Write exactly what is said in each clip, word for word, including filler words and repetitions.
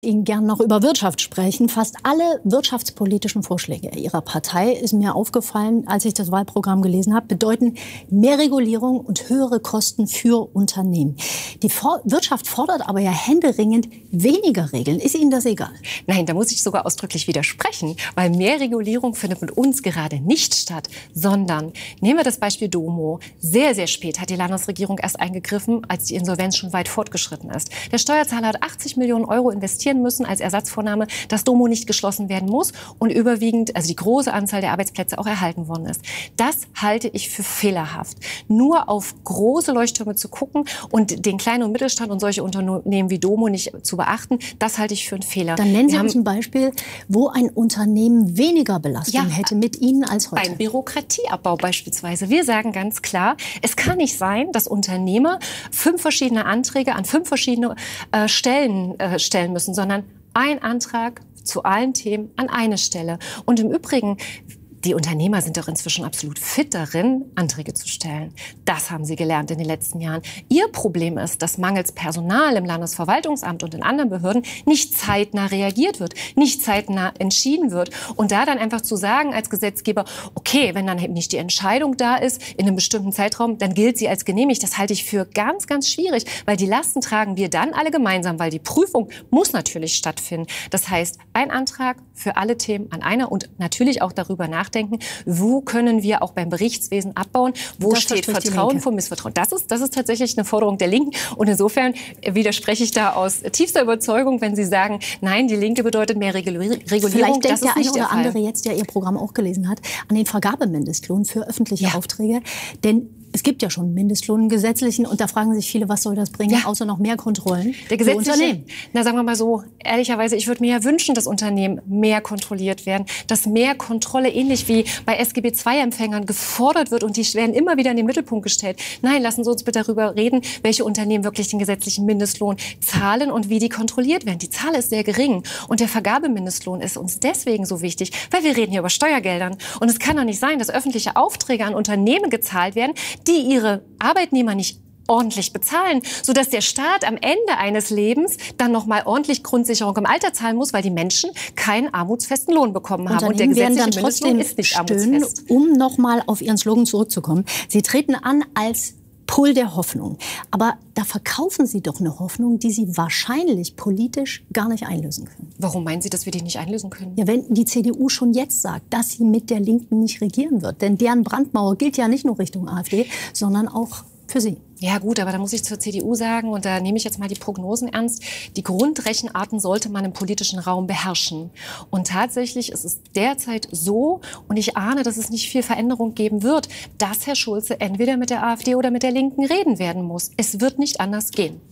Ihnen gern noch über Wirtschaft sprechen. Fast alle wirtschaftspolitischen Vorschläge Ihrer Partei, ist mir aufgefallen, als ich das Wahlprogramm gelesen habe, bedeuten mehr Regulierung und höhere Kosten für Unternehmen. Die For- Wirtschaft fordert aber ja händeringend weniger Regeln. Ist Ihnen das egal? Nein, da muss ich sogar ausdrücklich widersprechen, weil mehr Regulierung findet mit uns gerade nicht statt, sondern nehmen wir das Beispiel Domo. Sehr, sehr spät hat die Landesregierung erst eingegriffen, als die Insolvenz schon weit fortgeschritten ist. Der Steuerzahler hat achtzig Millionen Euro investiert müssen als Ersatzvornahme, dass Domo nicht geschlossen werden muss und überwiegend, also die große Anzahl der Arbeitsplätze auch erhalten worden ist. Das halte ich für fehlerhaft. Nur auf große Leuchttürme zu gucken und den kleinen und Mittelstand und solche Unternehmen wie Domo nicht zu beachten, das halte ich für einen Fehler. Dann nennen Sie uns ein Beispiel, wo ein Unternehmen weniger Belastung ja, hätte mit Ihnen als heute. Beim Bürokratieabbau beispielsweise. Wir sagen ganz klar, es kann nicht sein, dass Unternehmer fünf verschiedene Anträge an fünf verschiedene äh, Stellen äh, stellen müssen, sondern ein Antrag zu allen Themen an eine Stelle. Und im Übrigen, die Unternehmer sind doch inzwischen absolut fit darin, Anträge zu stellen. Das haben sie gelernt in den letzten Jahren. Ihr Problem ist, dass mangels Personal im Landesverwaltungsamt und in anderen Behörden nicht zeitnah reagiert wird, nicht zeitnah entschieden wird. Und da dann einfach zu sagen als Gesetzgeber, okay, wenn dann eben nicht die Entscheidung da ist in einem bestimmten Zeitraum, dann gilt sie als genehmigt. Das halte ich für ganz, ganz schwierig, weil die Lasten tragen wir dann alle gemeinsam, weil die Prüfung muss natürlich stattfinden. Das heißt, ein Antrag für alle Themen an einer und natürlich auch darüber nachdenken, denken, wo können wir auch beim Berichtswesen abbauen, wo das steht Vertrauen vor Missvertrauen. Das ist, das ist tatsächlich eine Forderung der Linken und insofern widerspreche ich da aus tiefster Überzeugung, wenn Sie sagen, nein, die Linke bedeutet mehr Regulierung. Vielleicht denkt das der ist eine nicht oder der Fall. andere jetzt, der Ihr Programm auch gelesen hat, an den Vergabemindestlohn für öffentliche ja. Aufträge, denn es gibt ja schon einen Mindestlohn, einen gesetzlichen, und da fragen sich viele, was soll das bringen, ja. außer noch mehr Kontrollen der für Unternehmen. Na, sagen wir mal so, ehrlicherweise, ich würde mir ja wünschen, dass Unternehmen mehr kontrolliert werden, dass mehr Kontrolle, ähnlich wie bei S G B zwei Empfängern, gefordert wird und die werden immer wieder in den Mittelpunkt gestellt. Nein, lassen Sie uns bitte darüber reden, welche Unternehmen wirklich den gesetzlichen Mindestlohn zahlen und wie die kontrolliert werden. Die Zahl ist sehr gering und der Vergabemindestlohn ist uns deswegen so wichtig, weil wir reden hier über Steuergeldern und es kann doch nicht sein, dass öffentliche Aufträge an Unternehmen gezahlt werden, die ihre Arbeitnehmer nicht ordentlich bezahlen, sodass der Staat am Ende eines Lebens dann noch mal ordentlich Grundsicherung im Alter zahlen muss, weil die Menschen keinen armutsfesten Lohn bekommen haben. Und der gesetzliche Mindestlohn ist nicht armutsfest. Um noch mal auf Ihren Slogan zurückzukommen. Sie treten an als Pol der Hoffnung. Aber da verkaufen Sie doch eine Hoffnung, die Sie wahrscheinlich politisch gar nicht einlösen können. Warum meinen Sie, dass wir die nicht einlösen können? Ja, wenn die C D U schon jetzt sagt, dass sie mit der Linken nicht regieren wird. Denn deren Brandmauer gilt ja nicht nur Richtung AfD, sondern auch für Sie. Ja gut, aber da muss ich zur C D U sagen, und da nehme ich jetzt mal die Prognosen ernst, die Grundrechenarten sollte man im politischen Raum beherrschen. Und tatsächlich ist es derzeit so, und ich ahne, dass es nicht viel Veränderung geben wird, dass Herr Schulze entweder mit der AfD oder mit der Linken reden werden muss. Es wird nicht anders gehen.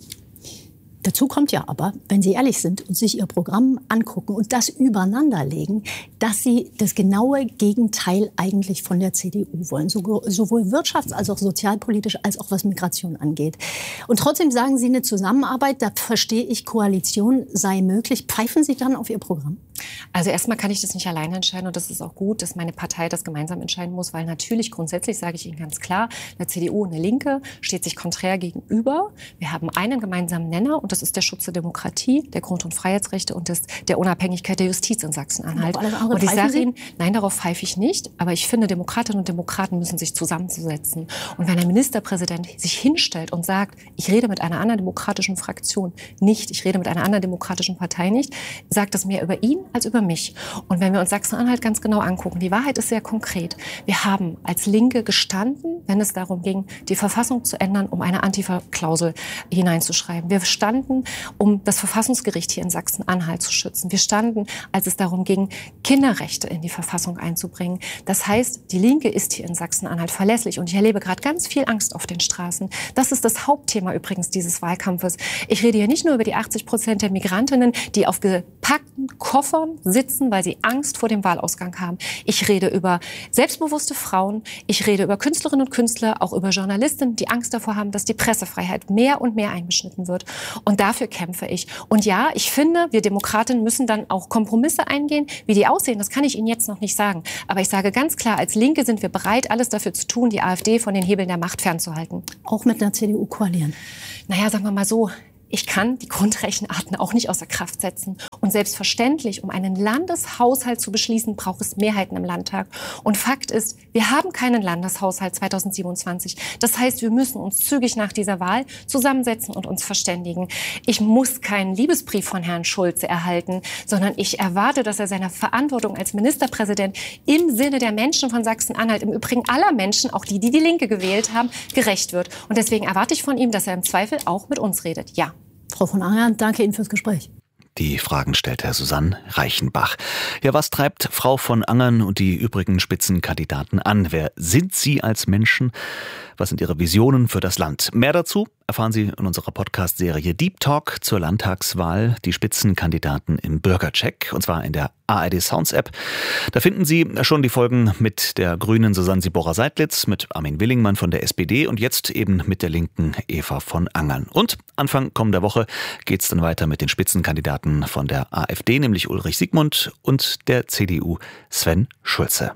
Dazu kommt ja aber, wenn Sie ehrlich sind und sich Ihr Programm angucken und das übereinanderlegen, dass Sie das genaue Gegenteil eigentlich von der C D U wollen. Sowohl wirtschafts- als auch sozialpolitisch, als auch was Migration angeht. Und trotzdem sagen Sie, eine Zusammenarbeit, da verstehe ich, Koalition sei möglich. Pfeifen Sie dann auf Ihr Programm? Also erstmal kann ich das nicht alleine entscheiden und das ist auch gut, dass meine Partei das gemeinsam entscheiden muss, weil natürlich grundsätzlich, sage ich Ihnen ganz klar, eine C D U und eine Linke steht sich konträr gegenüber. Wir haben einen gemeinsamen Nenner und das ist der Schutz der Demokratie, der Grund- und Freiheitsrechte und des, der Unabhängigkeit der Justiz in Sachsen-Anhalt. Und ich sage Ihnen, nein, darauf pfeife ich nicht, aber ich finde, Demokratinnen und Demokraten müssen sich zusammensetzen. Und wenn ein Ministerpräsident sich hinstellt und sagt, ich rede mit einer anderen demokratischen Fraktion nicht, ich rede mit einer anderen demokratischen Partei nicht, sagt das mehr über ihn als über mich. Und wenn wir uns Sachsen-Anhalt ganz genau angucken, die Wahrheit ist sehr konkret. Wir haben als Linke gestanden, wenn es darum ging, die Verfassung zu ändern, um eine Antifa-Klausel hineinzuschreiben. Wir standen, um das Verfassungsgericht hier in Sachsen-Anhalt zu schützen. Wir standen, als es darum ging, Kinderrechte in die Verfassung einzubringen. Das heißt, die Linke ist hier in Sachsen-Anhalt verlässlich. Und ich erlebe gerade ganz viel Angst auf den Straßen. Das ist das Hauptthema übrigens dieses Wahlkampfes. Ich rede hier nicht nur über die achtzig Prozent der Migrantinnen, die auf gepackten Koffern sitzen, weil sie Angst vor dem Wahlausgang haben. Ich rede über selbstbewusste Frauen. Ich rede über Künstlerinnen und Künstler, auch über Journalistinnen, die Angst davor haben, dass die Pressefreiheit mehr und mehr eingeschnitten wird. Und dafür kämpfe ich. Und ja, ich finde, wir Demokratinnen müssen dann auch Kompromisse eingehen. Wie die aussehen, das kann ich Ihnen jetzt noch nicht sagen. Aber ich sage ganz klar, als Linke sind wir bereit, alles dafür zu tun, die AfD von den Hebeln der Macht fernzuhalten. Auch mit einer C D U koalieren? Naja, sagen wir mal so, ich kann die Grundrechenarten auch nicht außer Kraft setzen. Und selbstverständlich, um einen Landeshaushalt zu beschließen, braucht es Mehrheiten im Landtag. Und Fakt ist, wir haben keinen Landeshaushalt zweitausendsiebenundzwanzig. Das heißt, wir müssen uns zügig nach dieser Wahl zusammensetzen und uns verständigen. Ich muss keinen Liebesbrief von Herrn Schulze erhalten, sondern ich erwarte, dass er seiner Verantwortung als Ministerpräsident im Sinne der Menschen von Sachsen-Anhalt, im Übrigen aller Menschen, auch die, die die Linke gewählt haben, gerecht wird. Und deswegen erwarte ich von ihm, dass er im Zweifel auch mit uns redet. Ja. Frau von Angern, danke Ihnen fürs Gespräch. Die Fragen stellt Herr Susanne Reichenbach. Ja, was treibt Frau von Angern und die übrigen Spitzenkandidaten an? Wer sind sie als Menschen? Was sind ihre Visionen für das Land? Mehr dazu erfahren Sie in unserer Podcast-Serie Deep Talk zur Landtagswahl. Die Spitzenkandidaten im Bürgercheck, und zwar in der A R D Sounds App. Da finden Sie schon die Folgen mit der grünen Susanne Sibora-Seidlitz, mit Armin Willingmann von der S P D und jetzt eben mit der linken Eva von Angern. Und Anfang kommender Woche geht es dann weiter mit den Spitzenkandidaten von der AfD, nämlich Ulrich Siegmund, und der C D U Sven Schulze.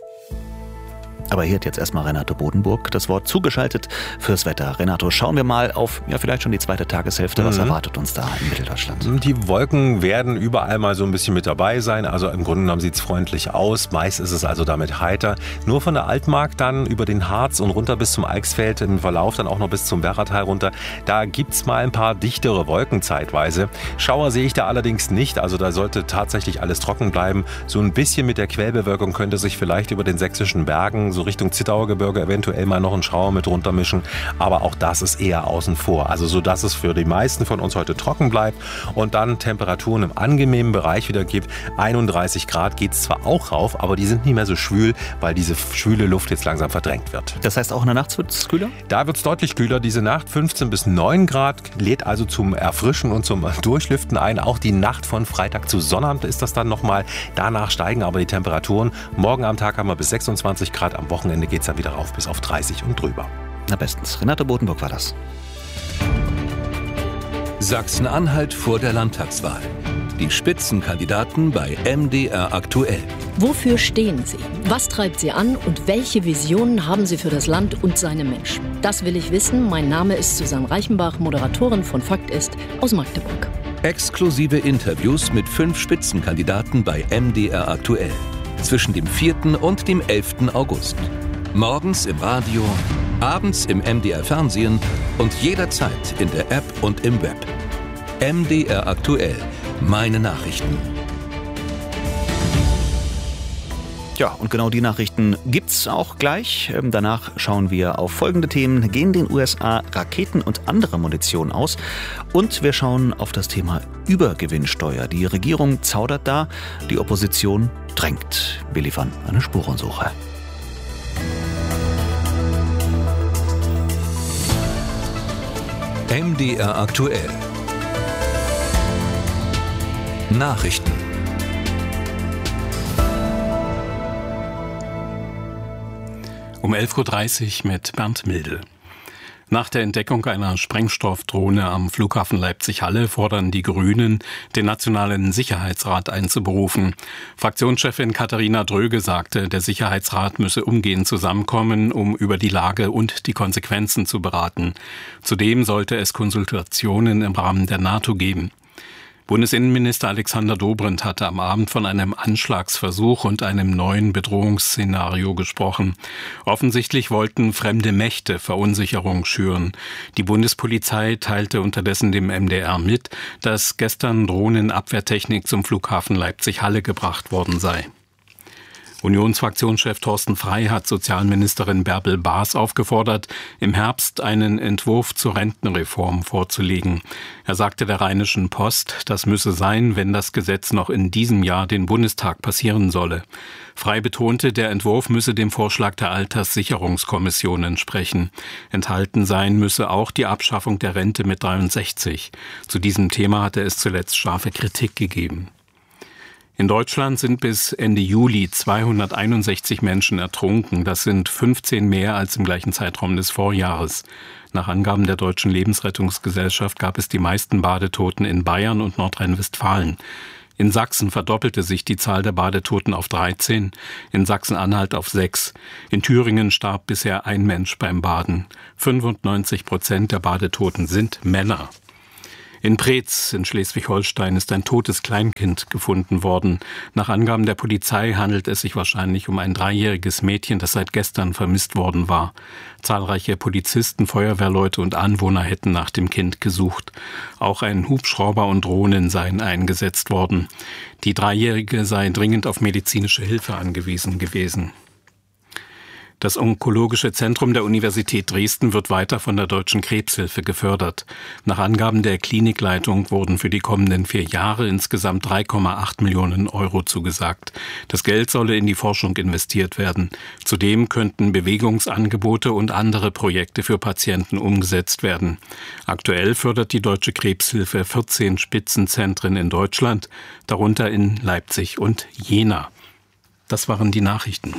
Aber hier hat jetzt erstmal Renato Bodenburg das Wort zugeschaltet fürs Wetter. Renato, schauen wir mal auf, ja, vielleicht schon die zweite Tageshälfte. Was mhm. erwartet uns da in Mitteldeutschland? Die Wolken werden überall mal so ein bisschen mit dabei sein. Also im Grunde genommen sieht es freundlich aus. Meist ist es also damit heiter. Nur von der Altmark dann über den Harz und runter bis zum Eichsfeld, im Verlauf dann auch noch bis zum Werratal runter. Da gibt es mal ein paar dichtere Wolken zeitweise. Schauer sehe ich da allerdings nicht. Also da sollte tatsächlich alles trocken bleiben. So ein bisschen mit der Quellbewölkung könnte sich vielleicht über den sächsischen Bergen so Richtung Zittauer Gebirge eventuell mal noch einen Schauer mit runtermischen, aber auch das ist eher außen vor. Also so, dass es für die meisten von uns heute trocken bleibt und dann Temperaturen im angenehmen Bereich wieder gibt. einunddreißig Grad geht es zwar auch rauf, aber die sind nicht mehr so schwül, weil diese schwüle Luft jetzt langsam verdrängt wird. Das heißt, auch in der Nacht wird es kühler? Da wird es deutlich kühler. Diese Nacht fünfzehn bis neun Grad lädt also zum Erfrischen und zum Durchlüften ein. Auch die Nacht von Freitag zu Sonnabend ist das dann nochmal. Danach steigen aber die Temperaturen. Morgen am Tag haben wir bis sechsundzwanzig Grad, am Wochenende geht es dann wieder rauf bis auf dreißig und drüber. Na bestens. Renato Bodenburg war das. Sachsen-Anhalt vor der Landtagswahl. Die Spitzenkandidaten bei M D R aktuell. Wofür stehen Sie? Was treibt Sie an und welche Visionen haben Sie für das Land und seine Menschen? Das will ich wissen. Mein Name ist Susanne Reichenbach, Moderatorin von Fakt ist aus Magdeburg. Exklusive Interviews mit fünf Spitzenkandidaten bei M D R aktuell. Zwischen dem vierten und dem elften August. Morgens im Radio, abends im M D R Fernsehen und jederzeit in der App und im Web. M D R aktuell. Meine Nachrichten. Ja, und genau die Nachrichten gibt's auch gleich. Danach schauen wir auf folgende Themen. Gehen den U S A Raketen und andere Munition aus? Und wir schauen auf das Thema Übergewinnsteuer. Die Regierung zaudert da, die Opposition drängt. Wir liefern eine Spurensuche. M D R aktuell. Nachrichten. Um elf Uhr dreißig mit Bernd Milde. Nach der Entdeckung einer Sprengstoffdrohne am Flughafen Leipzig-Halle fordern die Grünen, den Nationalen Sicherheitsrat einzuberufen. Fraktionschefin Katharina Dröge sagte, der Sicherheitsrat müsse umgehend zusammenkommen, um über die Lage und die Konsequenzen zu beraten. Zudem sollte es Konsultationen im Rahmen der NATO geben. Bundesinnenminister Alexander Dobrindt hatte am Abend von einem Anschlagsversuch und einem neuen Bedrohungsszenario gesprochen. Offensichtlich wollten fremde Mächte Verunsicherung schüren. Die Bundespolizei teilte unterdessen dem M D R mit, dass gestern Drohnenabwehrtechnik zum Flughafen Leipzig-Halle gebracht worden sei. Unionsfraktionschef Thorsten Frey hat Sozialministerin Bärbel Baas aufgefordert, im Herbst einen Entwurf zur Rentenreform vorzulegen. Er sagte der Rheinischen Post, das müsse sein, wenn das Gesetz noch in diesem Jahr den Bundestag passieren solle. Frey betonte, der Entwurf müsse dem Vorschlag der Alterssicherungskommission entsprechen. Enthalten sein müsse auch die Abschaffung der Rente mit dreiundsechzig. Zu diesem Thema hatte es zuletzt scharfe Kritik gegeben. In Deutschland sind bis Ende Juli zweihunderteinundsechzig Menschen ertrunken. Das sind fünfzehn mehr als im gleichen Zeitraum des Vorjahres. Nach Angaben der Deutschen Lebensrettungsgesellschaft gab es die meisten Badetoten in Bayern und Nordrhein-Westfalen. In Sachsen verdoppelte sich die Zahl der Badetoten auf dreizehn, in Sachsen-Anhalt auf sechs. In Thüringen starb bisher ein Mensch beim Baden. fünfundneunzig Prozent der Badetoten sind Männer. In Preetz in Schleswig-Holstein ist ein totes Kleinkind gefunden worden. Nach Angaben der Polizei handelt es sich wahrscheinlich um ein dreijähriges Mädchen, das seit gestern vermisst worden war. Zahlreiche Polizisten, Feuerwehrleute und Anwohner hätten nach dem Kind gesucht. Auch ein Hubschrauber und Drohnen seien eingesetzt worden. Die Dreijährige sei dringend auf medizinische Hilfe angewiesen gewesen. Das Onkologische Zentrum der Universität Dresden wird weiter von der Deutschen Krebshilfe gefördert. Nach Angaben der Klinikleitung wurden für die kommenden vier Jahre insgesamt drei Komma acht Millionen Euro zugesagt. Das Geld solle in die Forschung investiert werden. Zudem könnten Bewegungsangebote und andere Projekte für Patienten umgesetzt werden. Aktuell fördert die Deutsche Krebshilfe vierzehn Spitzenzentren in Deutschland, darunter in Leipzig und Jena. Das waren die Nachrichten.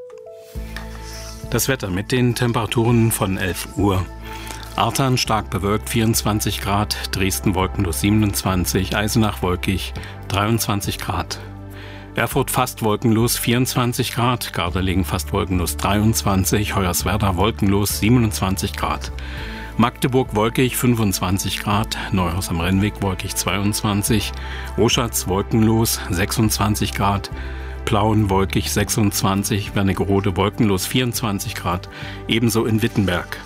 Das Wetter mit den Temperaturen von elf Uhr. Artern stark bewölkt vierundzwanzig Grad, Dresden wolkenlos siebenundzwanzig, Eisenach wolkig dreiundzwanzig Grad. Erfurt fast wolkenlos vierundzwanzig Grad, Gardelegen fast wolkenlos dreiundzwanzig, Hoyerswerda wolkenlos siebenundzwanzig Grad. Magdeburg wolkig fünfundzwanzig Grad, Neuhaus am Rennweg wolkig zweiundzwanzig, Oschatz wolkenlos sechsundzwanzig Grad, Plauen wolkig sechsundzwanzig, Wernigerode wolkenlos vierundzwanzig Grad, ebenso in Wittenberg.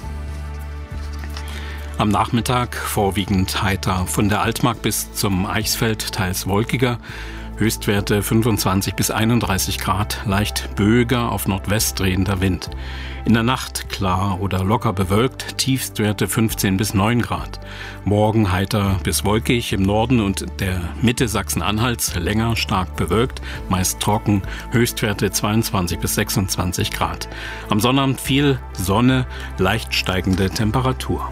Am Nachmittag vorwiegend heiter, von der Altmark bis zum Eichsfeld teils wolkiger, Höchstwerte fünfundzwanzig bis einunddreißig Grad, leicht böiger auf Nordwest drehender Wind. In der Nacht klar oder locker bewölkt, Tiefstwerte fünfzehn bis neun Grad. Morgen heiter bis wolkig, im Norden und der Mitte Sachsen-Anhalts länger stark bewölkt, meist trocken, Höchstwerte zweiundzwanzig bis sechsundzwanzig Grad. Am Sonnabend viel Sonne, leicht steigende Temperatur.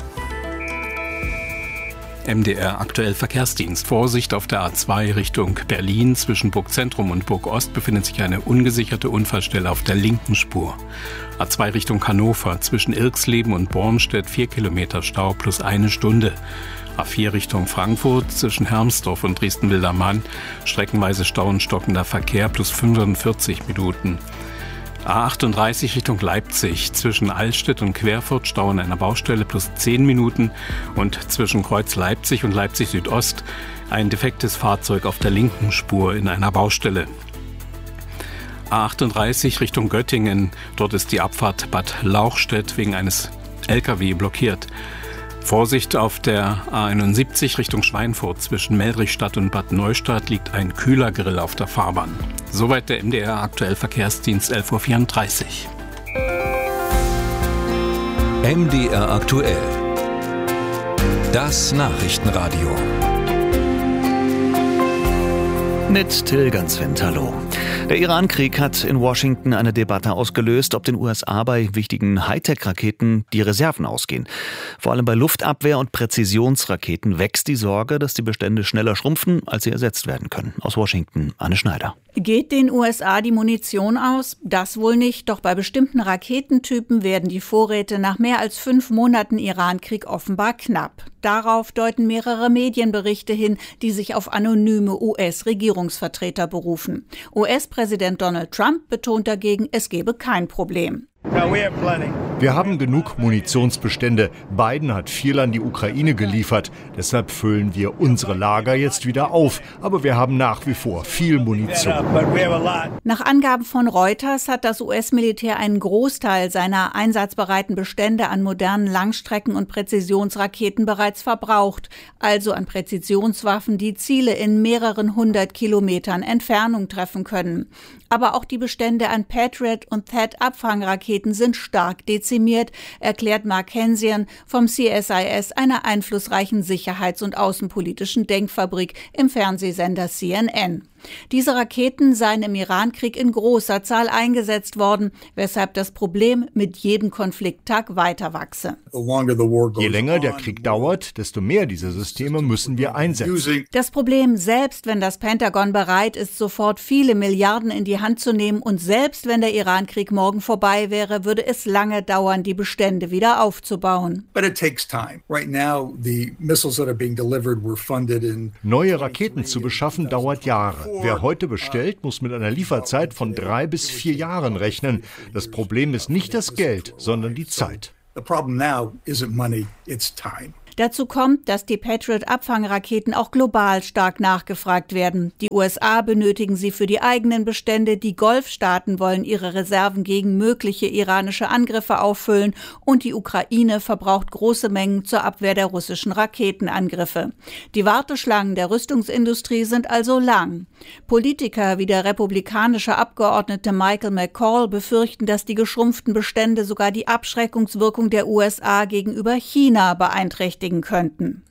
M D R aktuell Verkehrsdienst. Vorsicht auf der A zwei Richtung Berlin. Zwischen Burgzentrum und Burgost befindet sich eine ungesicherte Unfallstelle auf der linken Spur. A zwei Richtung Hannover. Zwischen Irxleben und Bormstedt vier Kilometer Stau plus eine Stunde. A vier Richtung Frankfurt. Zwischen Hermsdorf und Dresden-Wildermann. Streckenweise Stau und stockender Verkehr plus fünfundvierzig Minuten. A achtunddreißig Richtung Leipzig, zwischen Allstedt und Querfurt Stau an einer Baustelle plus zehn Minuten und zwischen Kreuz Leipzig und Leipzig Südost ein defektes Fahrzeug auf der linken Spur in einer Baustelle. A achtunddreißig Richtung Göttingen, dort ist die Abfahrt Bad Lauchstädt wegen eines L K W blockiert. Vorsicht auf der A einundsiebzig Richtung Schweinfurt. Zwischen Meldrichstadt und Bad Neustadt liegt ein Kühlergrill auf der Fahrbahn. Soweit der M D R aktuell Verkehrsdienst elf Uhr vierunddreißig. M D R aktuell. Das Nachrichtenradio. Mit Till Ganswind, hallo. Der Iran-Krieg hat in Washington eine Debatte ausgelöst, ob den U S A bei wichtigen Hightech-Raketen die Reserven ausgehen. Vor allem bei Luftabwehr- und Präzisionsraketen wächst die Sorge, dass die Bestände schneller schrumpfen, als sie ersetzt werden können. Aus Washington, Anne Schneider. Geht den U S A die Munition aus? Das wohl nicht, doch bei bestimmten Raketentypen werden die Vorräte nach mehr als fünf Monaten Iran-Krieg offenbar knapp. Darauf deuten mehrere Medienberichte hin, die sich auf anonyme U S-Regierungsvertreter berufen. U S-Präsident Donald Trump betont dagegen, es gebe kein Problem. Wir haben genug Munitionsbestände. Biden hat viel an die Ukraine geliefert. Deshalb füllen wir unsere Lager jetzt wieder auf. Aber wir haben nach wie vor viel Munition. Nach Angaben von Reuters hat das U S-Militär einen Großteil seiner einsatzbereiten Bestände an modernen Langstrecken- und Präzisionsraketen bereits verbraucht. Also an Präzisionswaffen, die Ziele in mehreren hundert Kilometern Entfernung treffen können. Aber auch die Bestände an Patriot- und T H A A D-Abfangraketen sind stark dezimiert, erklärt Mark Hensian vom C S I S, einer einflussreichen sicherheits- und außenpolitischen Denkfabrik im Fernsehsender C N N. Diese Raketen seien im Iran-Krieg in großer Zahl eingesetzt worden, weshalb das Problem mit jedem Konflikttag weiter wachse. Je länger der Krieg dauert, desto mehr dieser Systeme müssen wir einsetzen. Das Problem, selbst wenn das Pentagon bereit ist, sofort viele Milliarden in die Hand zu nehmen und selbst wenn der Iran-Krieg morgen vorbei wäre, würde es lange dauern, die Bestände wieder aufzubauen. Neue Raketen zu beschaffen, dauert Jahre. Wer heute bestellt, muss mit einer Lieferzeit von drei bis vier Jahren rechnen. Das Problem ist nicht das Geld, sondern die Zeit. Dazu kommt, dass die Patriot-Abfangraketen auch global stark nachgefragt werden. Die U S A benötigen sie für die eigenen Bestände, die Golfstaaten wollen ihre Reserven gegen mögliche iranische Angriffe auffüllen und die Ukraine verbraucht große Mengen zur Abwehr der russischen Raketenangriffe. Die Warteschlangen der Rüstungsindustrie sind also lang. Politiker wie der republikanische Abgeordnete Michael McCall befürchten, dass die geschrumpften Bestände sogar die Abschreckungswirkung der U S A gegenüber China beeinträchtigen könnten.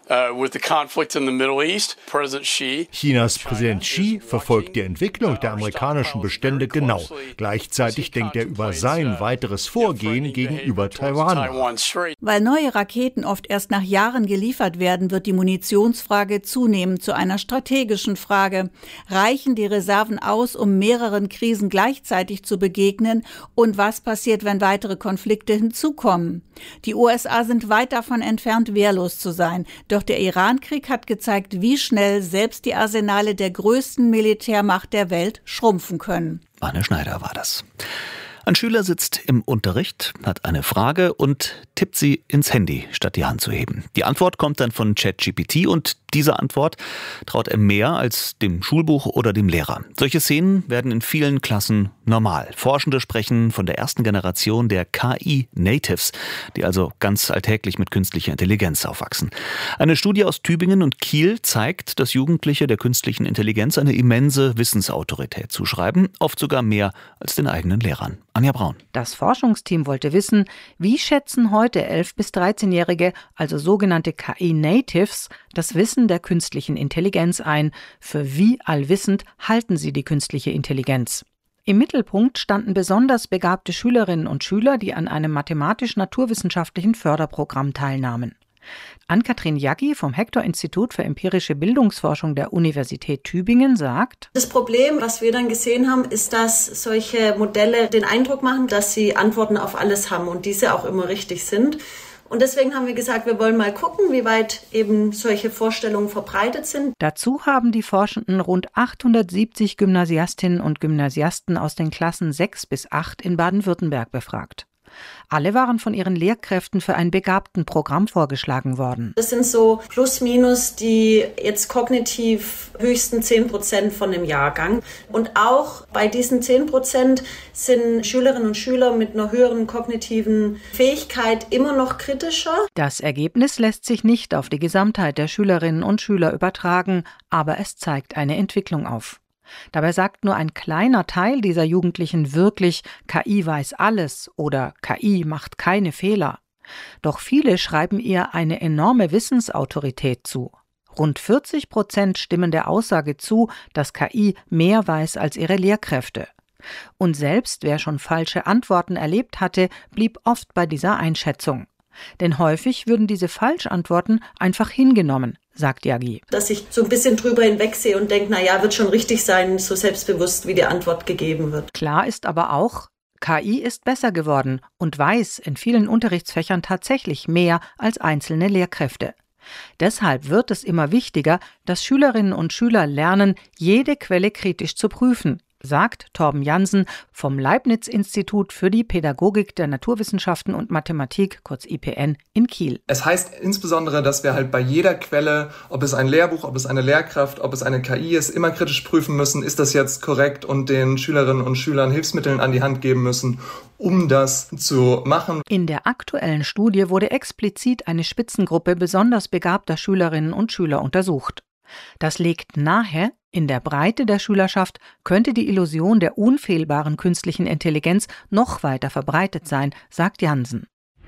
Chinas Präsident Xi verfolgt die Entwicklung der amerikanischen Bestände genau. Gleichzeitig denkt er über sein weiteres Vorgehen gegenüber Taiwan nach. Weil neue Raketen oft erst nach Jahren geliefert werden, wird die Munitionsfrage zunehmend zu einer strategischen Frage. Reichen die Reserven aus, um mehreren Krisen gleichzeitig zu begegnen? Und was passiert, wenn weitere Konflikte hinzukommen? Die U S A sind weit davon entfernt, wehrlos zu sein. Doch der Iran-Krieg hat gezeigt, wie schnell selbst die Arsenale der größten Militärmacht der Welt schrumpfen können. Anne Schneider war das. Ein Schüler sitzt im Unterricht, hat eine Frage und tippt sie ins Handy, statt die Hand zu heben. Die Antwort kommt dann von ChatGPT und diese Antwort traut er mehr als dem Schulbuch oder dem Lehrer. Solche Szenen werden in vielen Klassen normal. Forschende sprechen von der ersten Generation der K I-Natives, die also ganz alltäglich mit künstlicher Intelligenz aufwachsen. Eine Studie aus Tübingen und Kiel zeigt, dass Jugendliche der künstlichen Intelligenz eine immense Wissensautorität zuschreiben, oft sogar mehr als den eigenen Lehrern. Anja Braun. Das Forschungsteam wollte wissen, wie schätzen heute elf- bis dreizehnjährige, also sogenannte K I-Natives, das Wissen der künstlichen Intelligenz ein. Für wie allwissend halten sie die künstliche Intelligenz? Im Mittelpunkt standen besonders begabte Schülerinnen und Schüler, die an einem mathematisch-naturwissenschaftlichen Förderprogramm teilnahmen. Ann-Kathrin Jaggi vom Hector-Institut für empirische Bildungsforschung der Universität Tübingen sagt: Das Problem, was wir dann gesehen haben, ist, dass solche Modelle den Eindruck machen, dass sie Antworten auf alles haben und diese auch immer richtig sind. Und deswegen haben wir gesagt, wir wollen mal gucken, wie weit eben solche Vorstellungen verbreitet sind. Dazu haben die Forschenden rund achthundertsiebzig Gymnasiastinnen und Gymnasiasten aus den Klassen sechs bis acht in Baden-Württemberg befragt. Alle waren von ihren Lehrkräften für ein Begabtenprogramm vorgeschlagen worden. Das sind so plus minus die jetzt kognitiv höchsten zehn Prozent von dem Jahrgang. Und auch bei diesen zehn Prozent sind Schülerinnen und Schüler mit einer höheren kognitiven Fähigkeit immer noch kritischer. Das Ergebnis lässt sich nicht auf die Gesamtheit der Schülerinnen und Schüler übertragen, aber es zeigt eine Entwicklung auf. Dabei sagt nur ein kleiner Teil dieser Jugendlichen wirklich, K I weiß alles oder K I macht keine Fehler. Doch viele schreiben ihr eine enorme Wissensautorität zu. Rund vierzig Prozent stimmen der Aussage zu, dass K I mehr weiß als ihre Lehrkräfte. Und selbst wer schon falsche Antworten erlebt hatte, blieb oft bei dieser Einschätzung. Denn häufig würden diese Falschantworten einfach hingenommen, sagt Jaggi. Dass ich so ein bisschen drüber hinwegsehe und denke, na ja, wird schon richtig sein, so selbstbewusst, wie die Antwort gegeben wird. Klar ist aber auch, K I ist besser geworden und weiß in vielen Unterrichtsfächern tatsächlich mehr als einzelne Lehrkräfte. Deshalb wird es immer wichtiger, dass Schülerinnen und Schüler lernen, jede Quelle kritisch zu prüfen, sagt Torben Jansen vom Leibniz-Institut für die Pädagogik der Naturwissenschaften und Mathematik, kurz I P N, in Kiel. Es heißt insbesondere, dass wir halt bei jeder Quelle, ob es ein Lehrbuch, ob es eine Lehrkraft, ob es eine K I ist, immer kritisch prüfen müssen, ist das jetzt korrekt und den Schülerinnen und Schülern Hilfsmittel an die Hand geben müssen, um das zu machen. In der aktuellen Studie wurde explizit eine Spitzengruppe besonders begabter Schülerinnen und Schüler untersucht. Das legt nahe, in der Breite der Schülerschaft könnte die Illusion der unfehlbaren künstlichen Intelligenz noch weiter verbreitet sein, sagt Jansen.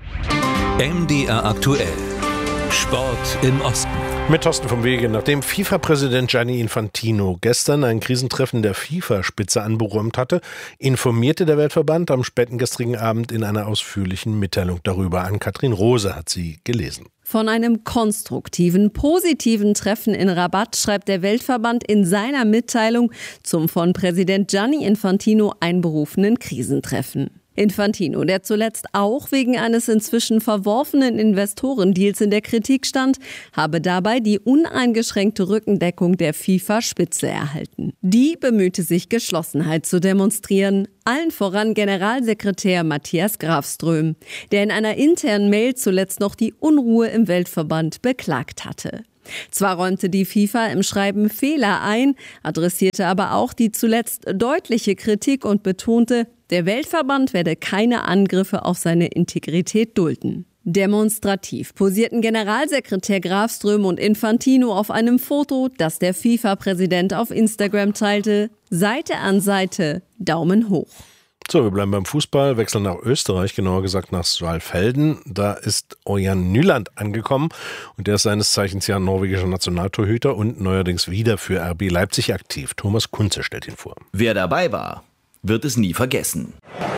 M D R aktuell. Sport im Osten. Mit Thorsten vom Wege. Nachdem FIFA-Präsident Gianni Infantino gestern ein Krisentreffen der FIFA-Spitze anberaumt hatte, informierte der Weltverband am späten gestrigen Abend in einer ausführlichen Mitteilung darüber. Ann-Kathrin Rose hat sie gelesen. Von einem konstruktiven, positiven Treffen in Rabat schreibt der Weltverband in seiner Mitteilung zum von Präsident Gianni Infantino einberufenen Krisentreffen. Infantino, der zuletzt auch wegen eines inzwischen verworfenen Investorendeals in der Kritik stand, habe dabei die uneingeschränkte Rückendeckung der FIFA-Spitze erhalten. Die bemühte sich, Geschlossenheit zu demonstrieren, allen voran Generalsekretär Matthias Grafström, der in einer internen Mail zuletzt noch die Unruhe im Weltverband beklagt hatte. Zwar räumte die FIFA im Schreiben Fehler ein, adressierte aber auch die zuletzt deutliche Kritik und betonte, der Weltverband werde keine Angriffe auf seine Integrität dulden. Demonstrativ posierten Generalsekretär Grafström und Infantino auf einem Foto, das der FIFA-Präsident auf Instagram teilte. Seite an Seite, Daumen hoch. So, wir bleiben beim Fußball, wechseln nach Österreich, genauer gesagt nach Saalfelden. Da ist Ørjan Nyland angekommen und der ist seines Zeichens ja norwegischer Nationaltorhüter und neuerdings wieder für R B Leipzig aktiv. Thomas Kunze stellt ihn vor. Wer dabei war, wird es nie vergessen.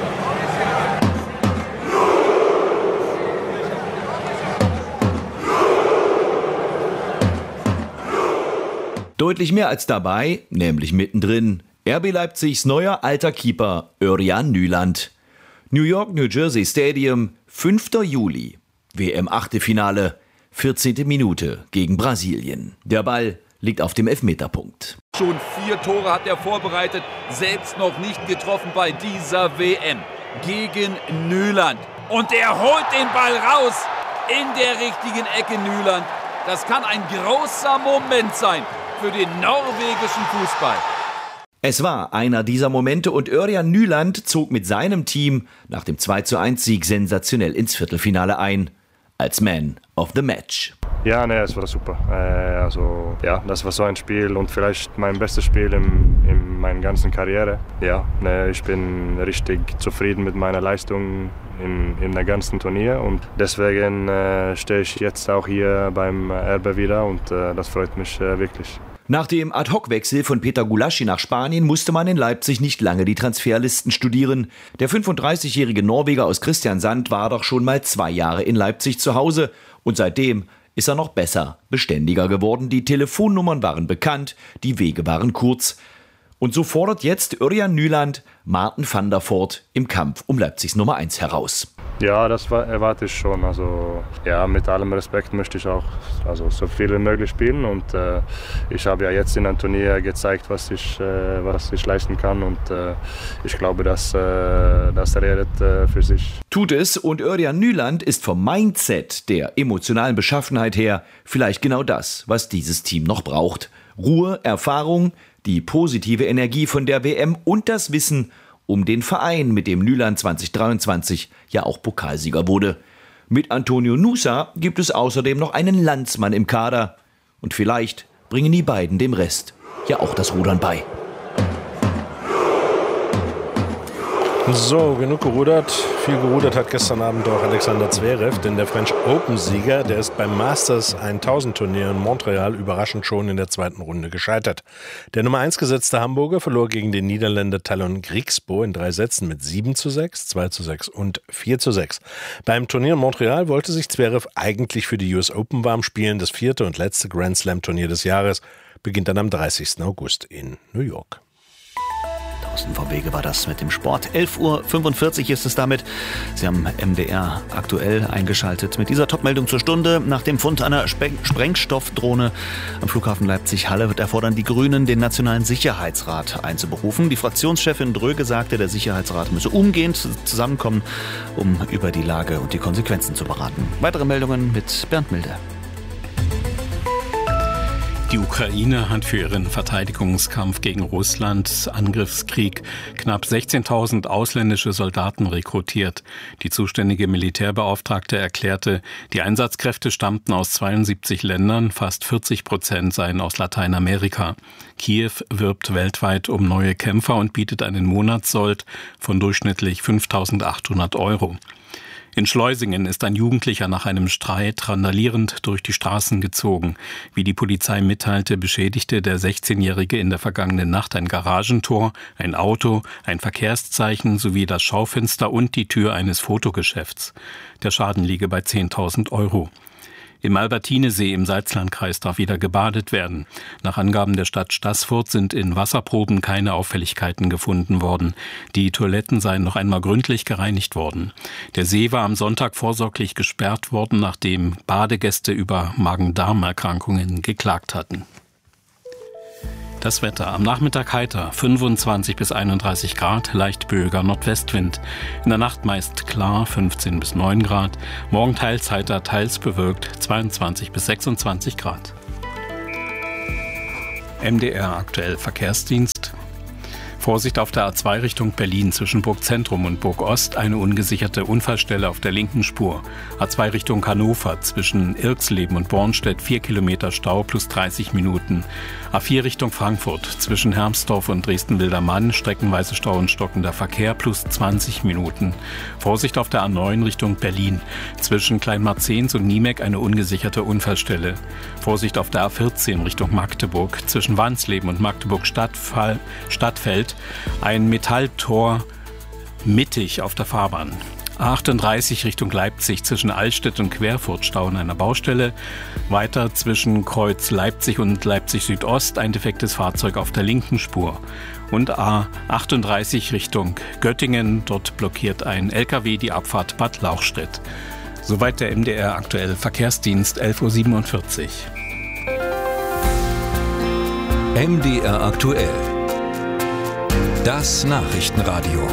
Deutlich mehr als dabei, nämlich mittendrin, R B Leipzigs neuer alter Keeper Ørjan Nyland. New York, New Jersey Stadium, fünfter Juli. W M-Achtelfinale, vierzehnte Minute gegen Brasilien. Der Ball liegt auf dem Elfmeterpunkt. Schon vier Tore hat er vorbereitet, selbst noch nicht getroffen bei dieser W M. Gegen Nyland. Und er holt den Ball raus in der richtigen Ecke, Nyland. Das kann ein großer Moment sein für den norwegischen Fußball. Es war einer dieser Momente und Ørjan Nyland zog mit seinem Team nach dem zwei zu eins Sieg sensationell ins Viertelfinale ein. Als Man of the Match. Ja, nee, es war super. Äh, also, ja, das war so ein Spiel und vielleicht mein bestes Spiel in, in meiner ganzen Karriere. Ja, nee, ich bin richtig zufrieden mit meiner Leistung in, in der ganzen Turnier und deswegen äh, stehe ich jetzt auch hier beim R B wieder und äh, das freut mich äh, wirklich. Nach dem Ad-Hoc-Wechsel von Peter Gulaschi nach Spanien musste man in Leipzig nicht lange die Transferlisten studieren. Der fünfunddreißigjährige Norweger aus Kristiansand war doch schon mal zwei Jahre in Leipzig zu Hause und seitdem ist er noch besser, beständiger geworden. Die Telefonnummern waren bekannt, die Wege waren kurz. Und so fordert jetzt Ørjan Nyland Maarten van der Voort im Kampf um Leipzigs Nummer eins heraus. Ja, das erwarte ich schon. Also, ja, mit allem Respekt möchte ich auch also, so viel wie möglich spielen. Und äh, ich habe ja jetzt in einem Turnier gezeigt, was ich, äh, was ich leisten kann. Und äh, ich glaube, dass, äh, das redet äh, für sich. Tut es und Ørjan Nyland ist vom Mindset, der emotionalen Beschaffenheit her, vielleicht genau das, was dieses Team noch braucht. Ruhe, Erfahrung, die positive Energie von der W M und das Wissen um den Verein, mit dem Nyland zwanzig dreiundzwanzig ja auch Pokalsieger wurde. Mit Antonio Nusa gibt es außerdem noch einen Landsmann im Kader. Und vielleicht bringen die beiden dem Rest ja auch das Rudern bei. So, genug gerudert. Viel gerudert hat gestern Abend auch Alexander Zverev, denn der French Open-Sieger, der ist beim Masters tausend Turnier in Montreal überraschend schon in der zweiten Runde gescheitert. Der Nummer eins gesetzte Hamburger verlor gegen den Niederländer Talon Griekspoor in drei Sätzen mit sieben zu sechs, zwei zu sechs und vier zu sechs. Beim Turnier in Montreal wollte sich Zverev eigentlich für die U S Open warm spielen. Das vierte und letzte Grand Slam-Turnier des Jahres beginnt dann am dreißigsten August in New York. Draußen vom Wege war das mit dem Sport. elf Uhr fünfundvierzig ist es damit. Sie haben M D R aktuell eingeschaltet mit dieser Topmeldung zur Stunde. Nach dem Fund einer Spe- Sprengstoffdrohne am Flughafen Leipzig-Halle erfordern die Grünen, den Nationalen Sicherheitsrat einzuberufen. Die Fraktionschefin Dröge sagte, der Sicherheitsrat müsse umgehend zusammenkommen, um über die Lage und die Konsequenzen zu beraten. Weitere Meldungen mit Bernd Milde. Die Ukraine hat für ihren Verteidigungskampf gegen Russlands Angriffskrieg knapp sechzehntausend ausländische Soldaten rekrutiert. Die zuständige Militärbeauftragte erklärte, die Einsatzkräfte stammten aus zweiundsiebzig Ländern, fast vierzig Prozent seien aus Lateinamerika. Kiew wirbt weltweit um neue Kämpfer und bietet einen Monatssold von durchschnittlich fünftausendachthundert Euro. In Schleusingen ist ein Jugendlicher nach einem Streit randalierend durch die Straßen gezogen. Wie die Polizei mitteilte, beschädigte der sechzehnjährige in der vergangenen Nacht ein Garagentor, ein Auto, ein Verkehrszeichen sowie das Schaufenster und die Tür eines Fotogeschäfts. Der Schaden liege bei zehntausend Euro. Im Albertinesee im Salzlandkreis darf wieder gebadet werden. Nach Angaben der Stadt Staßfurt sind in Wasserproben keine Auffälligkeiten gefunden worden. Die Toiletten seien noch einmal gründlich gereinigt worden. Der See war am Sonntag vorsorglich gesperrt worden, nachdem Badegäste über Magen-Darm-Erkrankungen geklagt hatten. Das Wetter. Am Nachmittag heiter, fünfundzwanzig bis einunddreißig Grad, leicht böiger Nordwestwind. In der Nacht meist klar, fünfzehn bis neun Grad. Morgen teils heiter, teils bewölkt, zweiundzwanzig bis sechsundzwanzig Grad. M D R aktuell Verkehrsdienst. Vorsicht auf der A zwei Richtung Berlin zwischen Burgzentrum und Burgost, eine ungesicherte Unfallstelle auf der linken Spur. A zwei Richtung Hannover zwischen Irxleben und Bornstedt vier Kilometer Stau plus dreißig Minuten. A vier Richtung Frankfurt zwischen Hermsdorf und Dresden-Wildermann streckenweise Stau und stockender Verkehr plus zwanzig Minuten. Vorsicht auf der A neun Richtung Berlin zwischen Kleinmarzens und Niemek eine ungesicherte Unfallstelle. Vorsicht auf der A vierzehn Richtung Magdeburg zwischen Wansleben und Magdeburg-Stadtfall, Stadtfeld ein Metalltor mittig auf der Fahrbahn. A achtunddreißig Richtung Leipzig zwischen Allstedt und Querfurt Stau an einer Baustelle. Weiter zwischen Kreuz Leipzig und Leipzig Südost ein defektes Fahrzeug auf der linken Spur. Und A achtunddreißig Richtung Göttingen, dort blockiert ein L K W die Abfahrt Bad Lauchstädt. Soweit der M D R aktuell Verkehrsdienst, elf Uhr siebenundvierzig. M D R aktuell. Das Nachrichtenradio.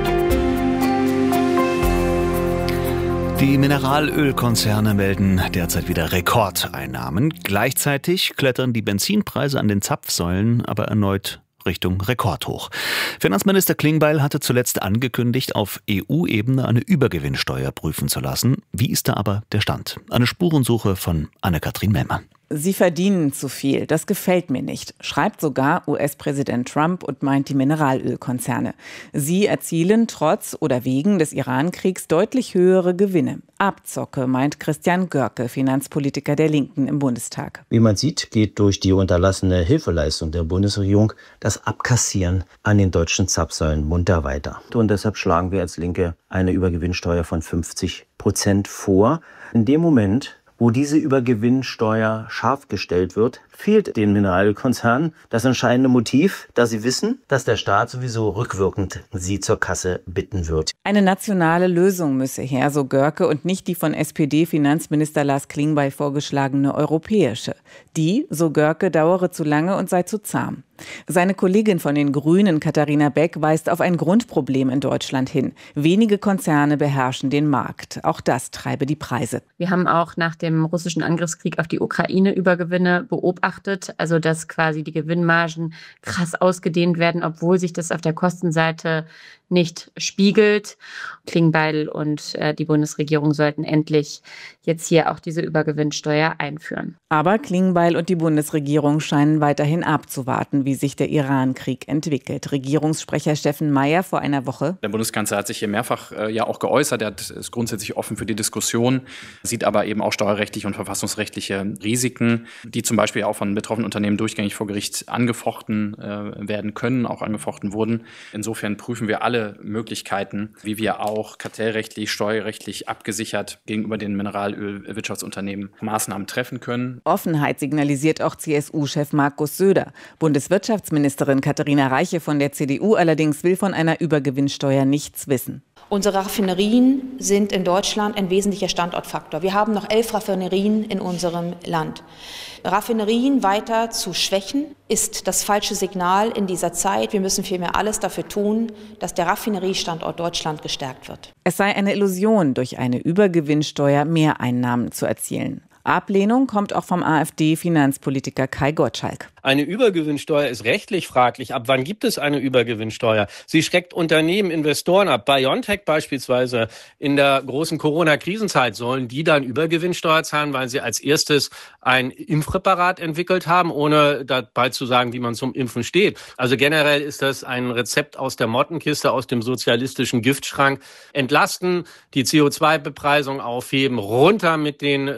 Die Mineralölkonzerne melden derzeit wieder Rekordeinnahmen. Gleichzeitig klettern die Benzinpreise an den Zapfsäulen aber erneut Richtung Rekordhoch. Finanzminister Klingbeil hatte zuletzt angekündigt, auf E U-Ebene eine Übergewinnsteuer prüfen zu lassen. Wie ist da aber der Stand? Eine Spurensuche von Anne-Kathrin Mellmann. Sie verdienen zu viel, das gefällt mir nicht, schreibt sogar U S-Präsident Trump und meint die Mineralölkonzerne. Sie erzielen trotz oder wegen des Iran-Kriegs deutlich höhere Gewinne. Abzocke, meint Christian Görke, Finanzpolitiker der Linken im Bundestag. Wie man sieht, geht durch die unterlassene Hilfeleistung der Bundesregierung das Abkassieren an den deutschen Zapfsäulen munter weiter. Und deshalb schlagen wir als Linke eine Übergewinnsteuer von fünfzig Prozent vor. In dem Moment, wo diese Übergewinnsteuer scharf gestellt wird, fehlt den Mineralölkonzernen das entscheidende Motiv, da sie wissen, dass der Staat sowieso rückwirkend sie zur Kasse bitten wird. Eine nationale Lösung müsse her, so Görke, und nicht die von S P D-Finanzminister Lars Klingbeil vorgeschlagene europäische. Die, so Görke, dauere zu lange und sei zu zahm. Seine Kollegin von den Grünen, Katharina Beck, weist auf ein Grundproblem in Deutschland hin. Wenige Konzerne beherrschen den Markt. Auch das treibe die Preise. Wir haben auch nach dem russischen Angriffskrieg auf die Ukraine Übergewinne beobachtet, also dass quasi die Gewinnmargen krass ausgedehnt werden, obwohl sich das auf der Kostenseite nicht spiegelt. Klingbeil und äh, die Bundesregierung sollten endlich jetzt hier auch diese Übergewinnsteuer einführen. Aber Klingbeil und die Bundesregierung scheinen weiterhin abzuwarten, wie sich der Iran-Krieg entwickelt. Regierungssprecher Steffen Mayer vor einer Woche. Der Bundeskanzler hat sich hier mehrfach äh, ja auch geäußert. Er hat, ist grundsätzlich offen für die Diskussion, sieht aber eben auch steuerrechtliche und verfassungsrechtliche Risiken, die zum Beispiel auch von betroffenen Unternehmen durchgängig vor Gericht angefochten äh, werden können, auch angefochten wurden. Insofern prüfen wir alle Möglichkeiten, wie wir auch kartellrechtlich, steuerrechtlich abgesichert gegenüber den Mineralölwirtschaftsunternehmen Maßnahmen treffen können. Offenheit signalisiert auch C S U-Chef Markus Söder. Bundeswirtschaftsministerin Katharina Reiche von der C D U allerdings will von einer Übergewinnsteuer nichts wissen. Unsere Raffinerien sind in Deutschland ein wesentlicher Standortfaktor. Wir haben noch elf Raffinerien in unserem Land. Raffinerien weiter zu schwächen, ist das falsche Signal in dieser Zeit. Wir müssen vielmehr alles dafür tun, dass der Raffineriestandort Deutschland gestärkt wird. Es sei eine Illusion, durch eine Übergewinnsteuer Mehreinnahmen zu erzielen. Ablehnung kommt auch vom AfD-Finanzpolitiker Kai Gottschalk. Eine Übergewinnsteuer ist rechtlich fraglich. Ab wann gibt es eine Übergewinnsteuer? Sie schreckt Unternehmen, Investoren ab. BioNTech beispielsweise in der großen Corona-Krisenzeit, sollen die dann Übergewinnsteuer zahlen, weil sie als erstes ein Impfpräparat entwickelt haben, ohne dabei zu sagen, wie man zum Impfen steht. Also generell ist das ein Rezept aus der Mottenkiste, aus dem sozialistischen Giftschrank. Entlasten, die C O zwei Bepreisung aufheben, runter mit den Steuern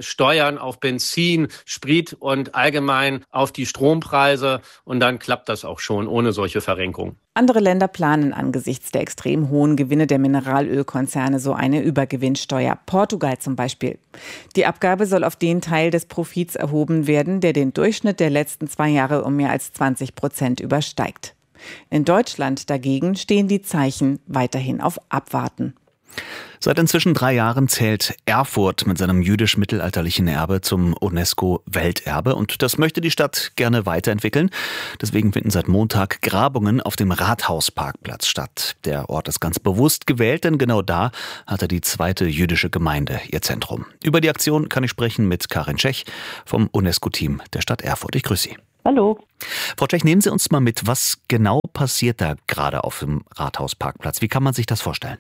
dann auf Benzin, Sprit und allgemein auf die Strompreise. Und dann klappt das auch schon ohne solche Verrenkung. Andere Länder planen angesichts der extrem hohen Gewinne der Mineralölkonzerne so eine Übergewinnsteuer. Portugal zum Beispiel. Die Abgabe soll auf den Teil des Profits erhoben werden, der den Durchschnitt der letzten zwei Jahre um mehr als zwanzig Prozent übersteigt. In Deutschland dagegen stehen die Zeichen weiterhin auf Abwarten. Seit inzwischen drei Jahren zählt Erfurt mit seinem jüdisch-mittelalterlichen Erbe zum UNESCO-Welterbe. Und das möchte die Stadt gerne weiterentwickeln. Deswegen finden seit Montag Grabungen auf dem Rathausparkplatz statt. Der Ort ist ganz bewusst gewählt, denn genau da hatte die zweite jüdische Gemeinde ihr Zentrum. Über die Aktion kann ich sprechen mit Karin Tschech vom UNESCO-Team der Stadt Erfurt. Ich grüße Sie. Hallo. Frau Tschech, nehmen Sie uns mal mit, was genau passiert da gerade auf dem Rathausparkplatz? Wie kann man sich das vorstellen?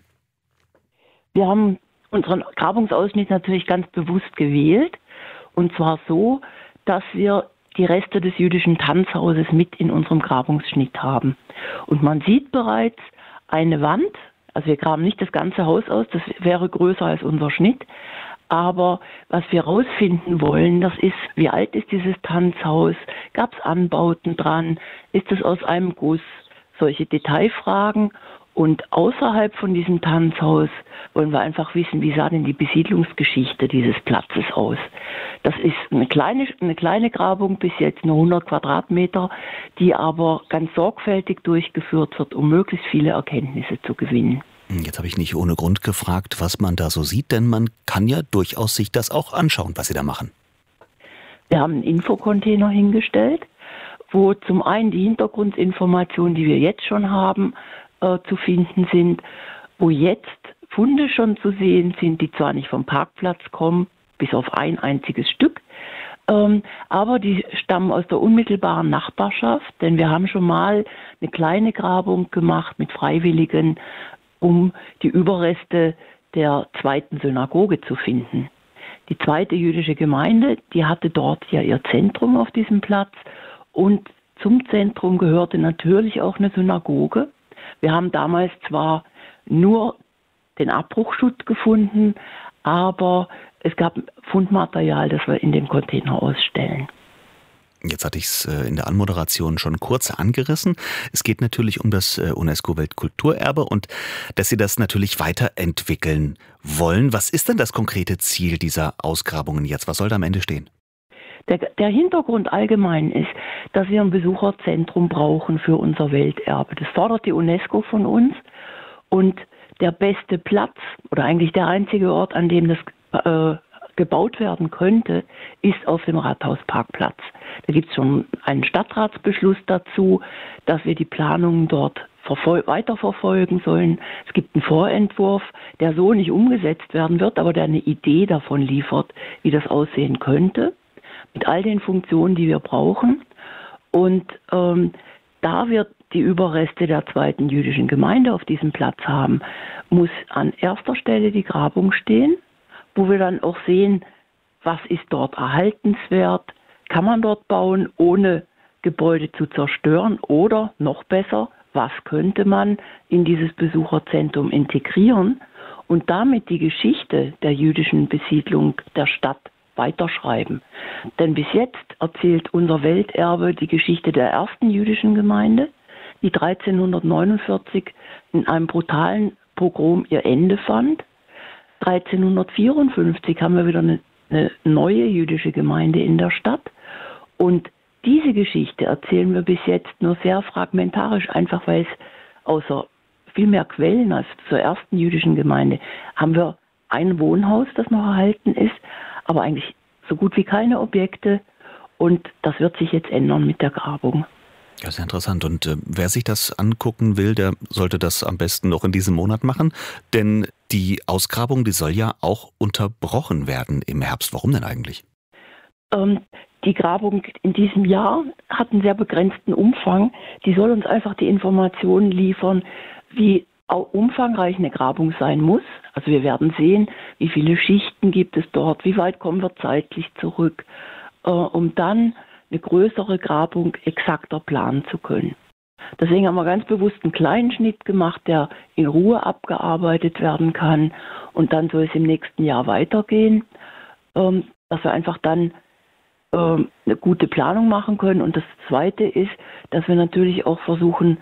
Wir haben unseren Grabungsausschnitt natürlich ganz bewusst gewählt. Und zwar so, dass wir die Reste des jüdischen Tanzhauses mit in unserem Grabungsschnitt haben. Und man sieht bereits eine Wand, also wir graben nicht das ganze Haus aus, das wäre größer als unser Schnitt. Aber was wir herausfinden wollen, das ist, wie alt ist dieses Tanzhaus? Gab es Anbauten dran? Ist es aus einem Guss? Solche Detailfragen. Und außerhalb von diesem Tanzhaus wollen wir einfach wissen, wie sah denn die Besiedlungsgeschichte dieses Platzes aus. Das ist eine kleine, eine kleine Grabung, bis jetzt nur hundert Quadratmeter, die aber ganz sorgfältig durchgeführt wird, um möglichst viele Erkenntnisse zu gewinnen. Jetzt habe ich nicht ohne Grund gefragt, was man da so sieht, denn man kann ja durchaus sich das auch anschauen, was Sie da machen. Wir haben einen Infocontainer hingestellt, wo zum einen die Hintergrundinformationen, die wir jetzt schon haben, äh, zu finden sind, wo jetzt Funde schon zu sehen sind, die zwar nicht vom Parkplatz kommen, bis auf ein einziges Stück, ähm, aber die stammen aus der unmittelbaren Nachbarschaft, denn wir haben schon mal eine kleine Grabung gemacht mit Freiwilligen, um die Überreste der zweiten Synagoge zu finden. Die zweite jüdische Gemeinde, die hatte dort ja ihr Zentrum auf diesem Platz und zum Zentrum gehörte natürlich auch eine Synagoge. Wir haben damals zwar nur den Abbruchschutt gefunden, aber es gab Fundmaterial, das wir in dem Container ausstellen. Jetzt hatte ich es in der Anmoderation schon kurz angerissen. Es geht natürlich um das UNESCO-Weltkulturerbe und dass Sie das natürlich weiterentwickeln wollen. Was ist denn das konkrete Ziel dieser Ausgrabungen jetzt? Was soll da am Ende stehen? Der, der Hintergrund allgemein ist, dass wir ein Besucherzentrum brauchen für unser Welterbe. Das fordert die UNESCO von uns. Und der beste Platz oder eigentlich der einzige Ort, an dem das äh, gebaut werden könnte, ist auf dem Rathausparkplatz. Da gibt es schon einen Stadtratsbeschluss dazu, dass wir die Planungen dort verfol- weiterverfolgen sollen. Es gibt einen Vorentwurf, der so nicht umgesetzt werden wird, aber der eine Idee davon liefert, wie das aussehen könnte, mit all den Funktionen, die wir brauchen. Und ähm, da wir die Überreste der zweiten jüdischen Gemeinde auf diesem Platz haben, muss an erster Stelle die Grabung stehen, wo wir dann auch sehen, was ist dort erhaltenswert, kann man dort bauen, ohne Gebäude zu zerstören oder noch besser, was könnte man in dieses Besucherzentrum integrieren und damit die Geschichte der jüdischen Besiedlung der Stadt weiterschreiben. Denn bis jetzt erzählt unser Welterbe die Geschichte der ersten jüdischen Gemeinde, die dreizehnhundertneunundvierzig in einem brutalen Pogrom ihr Ende fand. dreizehnhundertvierundfünfzig haben wir wieder eine, eine neue jüdische Gemeinde in der Stadt. Und diese Geschichte erzählen wir bis jetzt nur sehr fragmentarisch, einfach weil es außer viel mehr Quellen als zur ersten jüdischen Gemeinde haben wir ein Wohnhaus, das noch erhalten ist, aber eigentlich so gut wie keine Objekte. Und das wird sich jetzt ändern mit der Grabung. Ja, sehr interessant. Und äh, wer sich das angucken will, der sollte das am besten noch in diesem Monat machen. Denn die Ausgrabung, die soll ja auch unterbrochen werden im Herbst. Warum denn eigentlich? Ähm, die Grabung in diesem Jahr hat einen sehr begrenzten Umfang. Die soll uns einfach die Informationen liefern, wie umfangreich eine Grabung sein muss. Also wir werden sehen, wie viele Schichten gibt es dort, wie weit kommen wir zeitlich zurück, äh, um dann eine größere Grabung exakter planen zu können. Deswegen haben wir ganz bewusst einen kleinen Schnitt gemacht, der in Ruhe abgearbeitet werden kann und dann soll es im nächsten Jahr weitergehen. Ähm, dass wir einfach dann äh, eine gute Planung machen können. Und das Zweite ist, dass wir natürlich auch versuchen,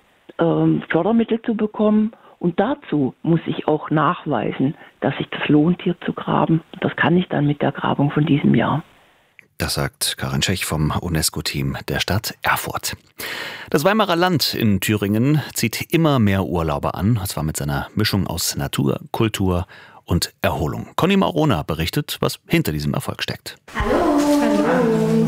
äh, Fördermittel zu bekommen. Und dazu muss ich auch nachweisen, dass sich das lohnt, hier zu graben. Das kann ich dann mit der Grabung von diesem Jahr. Das sagt Karin Schech vom UNESCO-Team der Stadt Erfurt. Das Weimarer Land in Thüringen zieht immer mehr Urlauber an, und zwar mit seiner Mischung aus Natur, Kultur und Erholung. Conny Marona berichtet, was hinter diesem Erfolg steckt. Hallo. Hallo.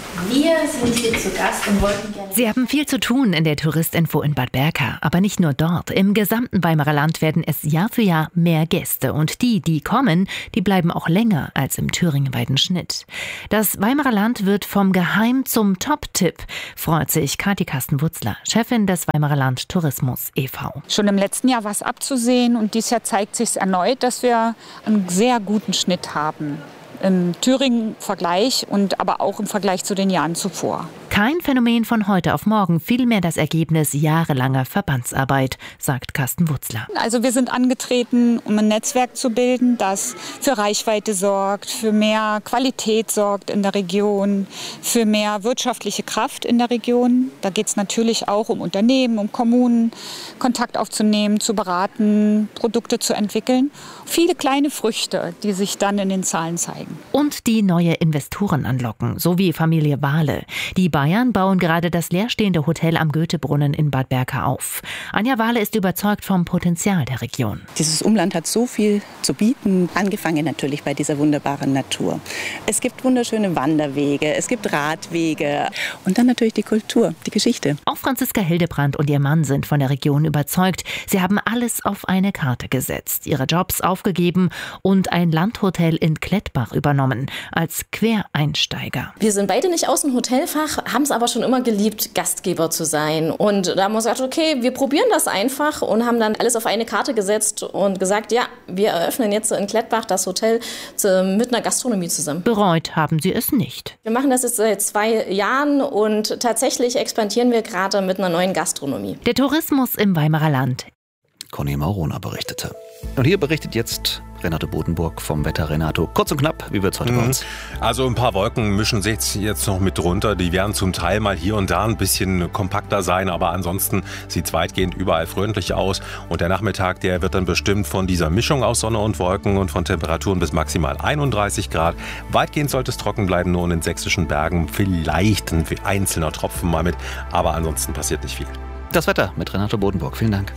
Wir sind hier zu Gast und wollten gerne... Sie haben viel zu tun in der Touristinfo in Bad Berka, aber nicht nur dort. Im gesamten Weimarer Land werden es Jahr für Jahr mehr Gäste. Und die, die kommen, die bleiben auch länger als im thüringenweiten Schnitt. Das Weimarer Land wird vom Geheim zum Top-Tipp, freut sich Kathi Kasten-Wutzler, Chefin des Weimarer Land Tourismus e V Schon im letzten Jahr war es abzusehen und dieses Jahr zeigt sich erneut, dass wir einen sehr guten Schnitt haben. Im Thüringen-Vergleich und aber auch im Vergleich zu den Jahren zuvor. Kein Phänomen von heute auf morgen, vielmehr das Ergebnis jahrelanger Verbandsarbeit, sagt Kasten-Wutzler. Also wir sind angetreten, um ein Netzwerk zu bilden, das für Reichweite sorgt, für mehr Qualität sorgt in der Region, für mehr wirtschaftliche Kraft in der Region. Da geht es natürlich auch um Unternehmen, um Kommunen, Kontakt aufzunehmen, zu beraten, Produkte zu entwickeln. Viele kleine Früchte, die sich dann in den Zahlen zeigen. Und die neue Investoren anlocken, so wie Familie Wahle. Die Bayern bauen gerade das leerstehende Hotel am Goethebrunnen in Bad Berka auf. Anja Wahle ist überzeugt vom Potenzial der Region. Dieses Umland hat so viel zu bieten, angefangen natürlich bei dieser wunderbaren Natur. Es gibt wunderschöne Wanderwege, es gibt Radwege und dann natürlich die Kultur, die Geschichte. Auch Franziska Hildebrand und ihr Mann sind von der Region überzeugt. Sie haben alles auf eine Karte gesetzt, ihre Jobs aufgegeben und ein Landhotel in Klettbach übernommen, als Quereinsteiger. Wir sind beide nicht aus dem Hotelfach, haben es aber schon immer geliebt, Gastgeber zu sein. Und da haben wir gesagt, okay, wir probieren das einfach und haben dann alles auf eine Karte gesetzt und gesagt, ja, wir eröffnen jetzt in Klettbach das Hotel mit einer Gastronomie zusammen. Bereut haben sie es nicht. Wir machen das jetzt seit zwei Jahren und tatsächlich expandieren wir gerade mit einer neuen Gastronomie. Der Tourismus im Weimarer Land. Conny Marona berichtete. Und hier berichtet jetzt Renato Bodenburg vom Wetter. Renato, kurz und knapp, wie wird es heute bei uns? Also ein paar Wolken mischen sich jetzt noch mit drunter. Die werden zum Teil mal hier und da ein bisschen kompakter sein, aber ansonsten sieht es weitgehend überall freundlich aus. Und der Nachmittag, der wird dann bestimmt von dieser Mischung aus Sonne und Wolken und von Temperaturen bis maximal einunddreißig Grad. Weitgehend sollte es trocken bleiben, nur in den sächsischen Bergen vielleicht ein einzelner Tropfen mal mit, aber ansonsten passiert nicht viel. Das Wetter mit Renato Bodenburg. Vielen Dank.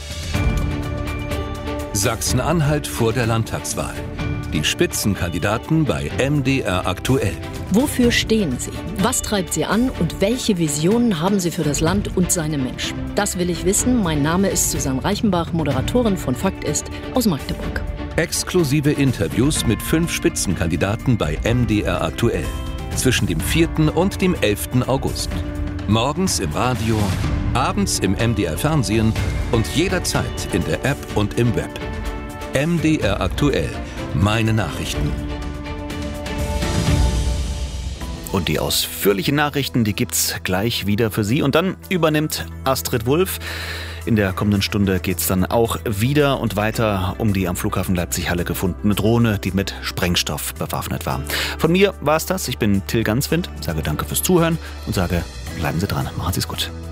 Sachsen-Anhalt vor der Landtagswahl. Die Spitzenkandidaten bei M D R aktuell. Wofür stehen Sie? Was treibt Sie an und welche Visionen haben Sie für das Land und seine Menschen? Das will ich wissen. Mein Name ist Susanne Reichenbach, Moderatorin von Fakt ist aus Magdeburg. Exklusive Interviews mit fünf Spitzenkandidaten bei M D R aktuell. Zwischen dem vierten und dem elften August. Morgens im Radio, abends im M D R Fernsehen und jederzeit in der App und im Web. M D R aktuell. Meine Nachrichten. Und die ausführlichen Nachrichten, die gibt's gleich wieder für Sie. Und dann übernimmt Astrid Wulff. In der kommenden Stunde geht's dann auch wieder und weiter um die am Flughafen Leipzig-Halle gefundene Drohne, die mit Sprengstoff bewaffnet war. Von mir war's das. Ich bin Till Ganswind, sage danke fürs Zuhören und sage, bleiben Sie dran. Machen Sie es gut.